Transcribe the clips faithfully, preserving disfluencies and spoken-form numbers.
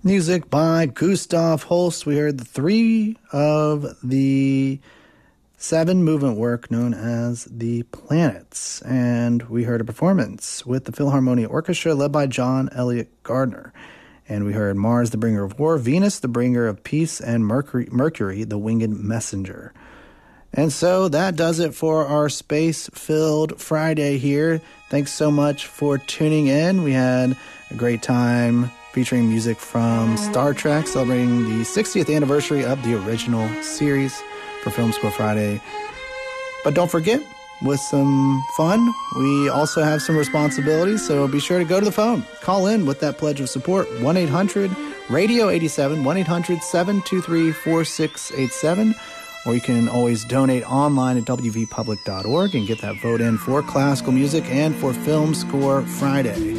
Music by Gustav Holst. We heard the three of the seven movement work known as The Planets. And we heard a performance with the Philharmonia Orchestra led by John Elliott Gardner. And we heard Mars, the bringer of war, Venus, the bringer of peace, and Mercury, Mercury, the winged messenger. And so that does it for our Space-Filled Friday here. Thanks so much for tuning in. We had a great time featuring music from Star Trek, celebrating the sixtieth anniversary of the original series for Film School Friday. But don't forget, with some fun, we also have some responsibilities, so be sure to go to the phone. Call in with that pledge of support, one eight hundred radio eighty-seven, one eight hundred seven two three four six eight seven, or you can always donate online at w v public dot org and get that vote in for classical music and for Film Score Friday.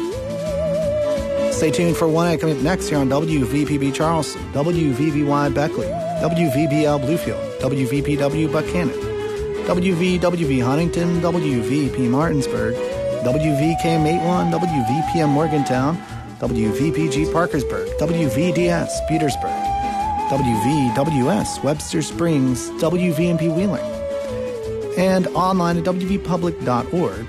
Stay tuned for one night coming up next here on W V P B Charleston, W V B Y Beckley, W V B L Bluefield, W V P W Buchanan, W V W V Huntington, W V P Martinsburg, W V K M eighty-one, W V P M Morgantown, W V P G Parkersburg, W V D S Petersburg, W V W S Webster Springs, W V M P Wheeling, and online at w v public dot org.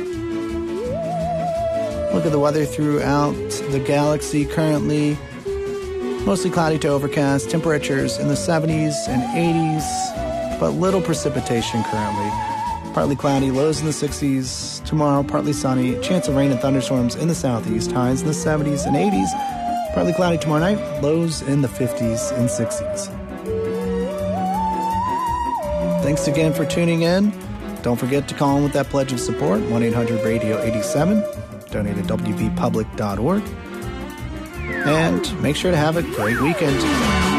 Look at the weather throughout the galaxy currently. Mostly cloudy to overcast, temperatures in the seventies and eighties, but little precipitation currently. Partly cloudy, lows in the sixties. Tomorrow, partly sunny, chance of rain and thunderstorms in the southeast, highs in the seventies and eighties. Partly cloudy tomorrow night, lows in the fifties and sixties. Thanks again for tuning in. Don't forget to call in with that pledge of support, one eight hundred radio eighty-seven. Donate at w v public dot org. And make sure to have a great weekend.